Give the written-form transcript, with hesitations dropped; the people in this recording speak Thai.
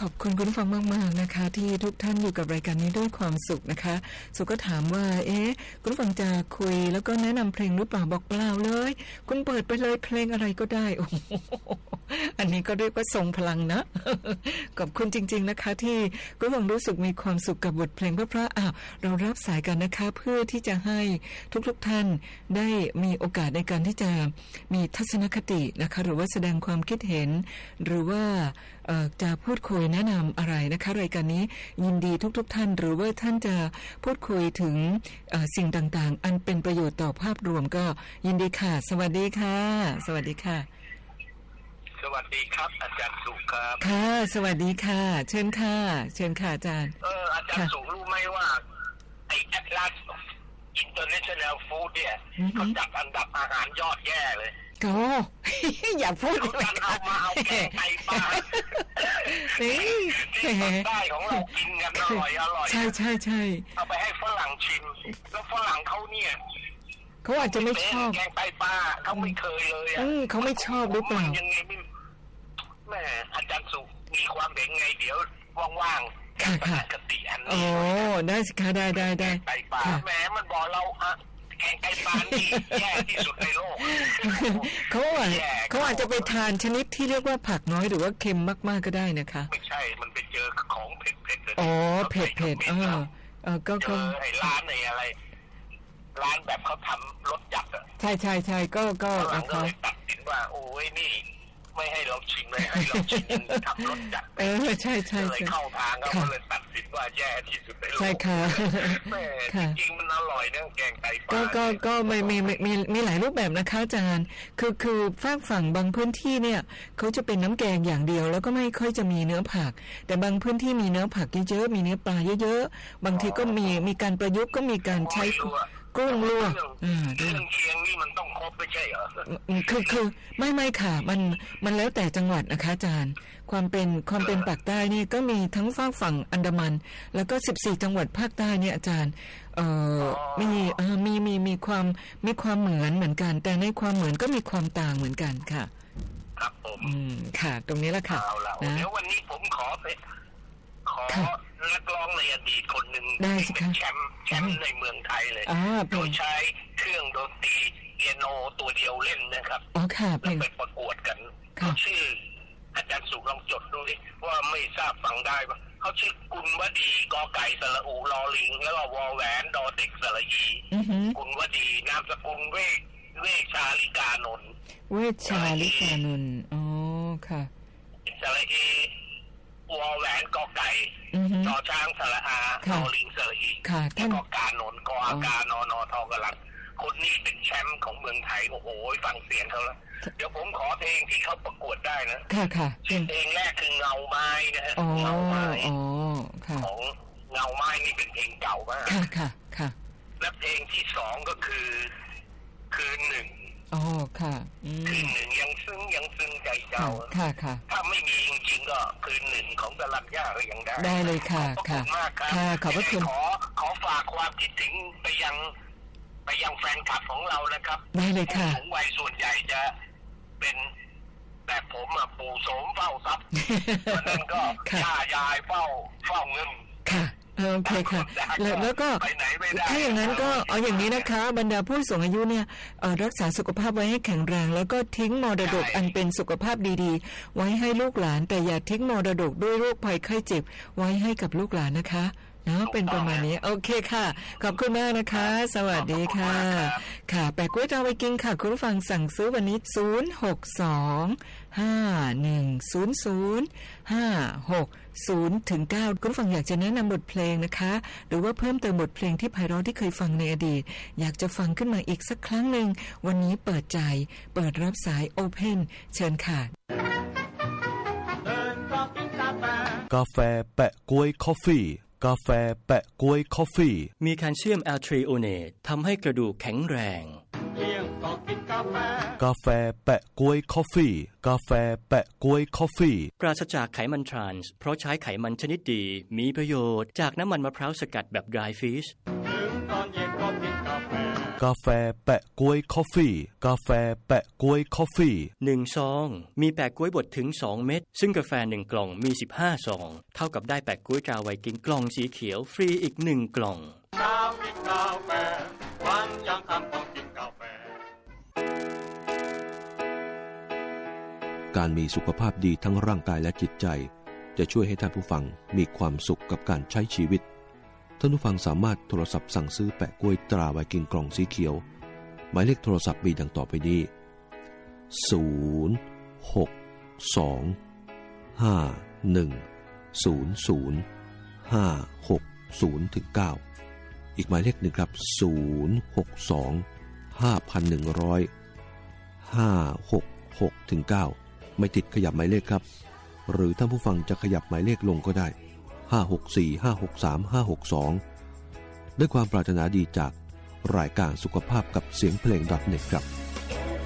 ขอบคุณคุณผู้ฟังมากๆนะคะที่ทุกท่านอยู่กับรายการนี้ด้วยความสุขนะคะสุก็ถามว่าคุณผู้ฟังจะคุยแล้วก็แนะนำเพลงหรือเปล่าบอกเปล่าเลยคุณเปิดไปเลยเพลงอะไรก็ได้โอ้โหอันนี้ก็เรียกว่าทรงพลังนะขอบคุณจริงๆนะคะที่คุณผู้ฟังรู้สึกมีความสุขกับบทเพลงเพราะๆเรารับสายกันนะคะเพื่อที่จะให้ทุกท่านได้มีโอกาสในการที่จะมีทัศนคตินะคะหรือว่าแสดงความคิดเห็นหรือว่าจะพูดคุยแนะนำอะไรนะคะรายการนี้ยินดีทุกท่านหรือว่าท่านจะพูดคุยถึงสิ่งต่างๆอันเป็นประโยชน์ต่อภาพรวมก็ยินดีค่ะสวัสดีค่ะสวัสดีค่ะสวัสดีครับอาจารย์สุครับค่ะสวัสดีค่ะเชิญค่ะเชิญค่ะอาจารย์อาจารย์สุรู้ไหมว่าไอ้ Atlas International Food เนี่ยเขาจัดอันดับอาหารยอดแย่เลยโอ้อย่าพูดเลยเอาแกงไตปลาที่ได้ของเรากินกันอร่อยใช่เอาไปให้ฝรั่งชิมแล้วฝรั่งเขาเนี่ยเขาอาจจะไม่ชอบแกงไตปลาเขาไม่เคยเลยเขาไม่ชอบหรือเปล่ายังไงแม่อาจารย์สุมีความเห็นไงเดี๋ยวว่างๆค่ะกติอันนี้โอ้ได้สิค่ะได้ไตปลาแหมมันบอกเราแกงไตปลาที่แย่ที่สุดในโลกเขาอาจจะไปทานชนิดที่เรียกว่าผักน้อยหรือว่าเค็มมากๆก็ได้นะคะไม่ใช่มันไปเจอของเผ็ดๆเลยอ๋อเผ็ดก็ไอ้ร้านอะไรร้านแบบเขาทำรสจัดอ่ะใช่ก็เขาเลยตัดสินว่าโอ้ยนี่ไม่ให้เราชิมเลยให้เราชิมทำรสจัดใช่เลยเข้าทางเขาเลยตัดสินว่าแย่ที่สุดในโลกใช่ค่ะจริงมันอร่อยนะแกงไตปลาก็มีหลายรูปแบบนะคะอาจารย์คือฝั่งบางพื้นที่เนี่ยเขาจะเป็นน้ำแกงอย่างเดียวแล้วก็ไม่ค่อยจะมีเนื้อผักแต่บางพื้นที่มีเนื้อผักเยอะๆมีเนื้อปลาเยอะๆบางทีก็มีการประยุกต์ก็มีการใช้กุ้งลวกเครื่องเคียงนี่มันต้องครบไม่ใช่เหรอคือไม่ค่ะมันแล้วแต่จังหวัดนะคะอาจารย์ความเป็นปากใต้นี่ก็มีทั้งฝั่งอันดามันแล้วก็14จังหวัดภาคใต้เนี่ยอาจารย์มีความเหมือนกันแต่ในความเหมือนก็มีความต่างเหมือนกันค่ะครับผมค่ะตรงนี้แหละค่ะเดี๋ยววันนี้ผมขอนักร้องในอดีตคนหนึ่งเป็นแชมป์ในเมืองไทยเลยโดยใช้เครื่องดนตรีเปียโนตัวเดียวเล่นนะครับแล้วไปประกวดกันเขาชื่ออาจารย์สุลองจดดูดิว่าไม่ทราบฟังได้ปะเขาชื่อกุลวดีกอไก่สระอูลอลิงแล้วก็วอแหวนดอเด็กสระอีกุลวดีนามสกุลเวชชาลิกานนท์เวชชาลิกานนท์อ๋อค่ะสระอีวอแหวนกอไก่ชอช้างสระอาลอลิงสระอีแล้วก็กานนท์กออากานอนอทอกลันคนนี้เป็นแชมป์ของเมืองไทยโอ้โหฟังเสียงเขาแล้วเดี๋ยวผมขอเพลงที่เขาประกวดได้นะค่ะเพลงแรกคือเงาไม้นะฮะเงาไม้ของเงาไม้นี่เป็นเพลงเก่ามากค่ะและเพลงที่สองก็คือหนึ่งค่ะคือหนึ่งยังซึ้งใจเจ้าค่ะถ้าไม่มีจริงๆก็คือหนึ่งของตะลักย่าก็ยังได้เลยค่ะขอบคุณมากครับขอบคุณขอฝากความคิดถึงไปยังแฟนคลับของเรานะครับได้เลยค่ะผู้สูงวัยส่วนใหญ่จะเป็นแต่ผมปู่โสมเฝ้าทรัพย์วันนั้นก็ยายเฝ้าเงินค่ะโอเคค่ะแล้วก็ถ้าอย่างนั้นก็เอาอย่างนี้นะคะบรรดาผู้สูงอายุเนี่ยรักษาสุขภาพไว้ให้แข็งแรงแล้วก็ทิ้งมรดกอันเป็นสุขภาพดีๆไว้ให้ลูกหลานแต่อย่าทิ้งมรดกด้วยโรคภัยไข้เจ็บไว้ให้กับลูกหลานนะคะเป็นประมาณนี้โอเคค่ะขอบคุณมากนะคะสวัสดีค่ะค่ะแปะกล้วยเราไปกินค่ะคุณผู้ฟังสั่งซื้อวันนี้062-510-560-9คุณผู้ฟังอยากจะแนะนำบทเพลงนะคะหรือว่าเพิ่มเติมบทเพลงที่ไพเราะที่เคยฟังในอดีตอยากจะฟังขึ้นมาอีกสักครั้งหนึ่งวันนี้เปิดใจเปิดรับสายโอเพนเชิญค่ะกาแฟแปะกล้วยคอฟฟี่กาแฟแปะกล้วยคอฟฟี่มีแคลเซียมแอลทรีโอเนตทำให้กระดูกแข็งแรงกาแฟแปะกล้วยคอฟฟี่กาแฟแปะกล้วยคอฟฟี่ปราศจากไขมันทรานส์เพราะใช้ไขมันชนิดดีมีประโยชน์จากน้ำมันมะพร้าวสกัดแบบ dry fish กาแฟแปะก๊วยคอฟฟี่กาแฟแปะก๊วยคอฟฟี่ 1ซองมีแปะก๊วยบดถึง2เม็ดซึ่งกาแฟ1กล่องมี15ซองเท่ากับได้แปะก๊วยตราไวกิ้งกล่องสีเขียวฟรีอีก1กล่องเช้ากินกาแฟวันยังค่ำต้องกินกาแฟการมีสุขภาพดีทั้งร่างกายและจิตใจจะช่วยให้ท่านผู้ฟังมีความสุขกับการใช้ชีวิตท่านผู้ฟังสามารถโทรศัพท์สั่งซื้อแปะกล้วยตราไวกิ้งกล่องสีเขียวหมายเลขโทรศัพท์มีดังต่อไปนี้06251000560-9อีกหมายเลขหนึ่งครับ062-5100566-9ไม่ติดขยับหมายเลขครับหรือท่านผู้ฟังจะขยับหมายเลขลงก็ได้564-563-562ด้วยความปรารถนาดีจากรายการสุขภาพกับเสียงเพลง .net ครับ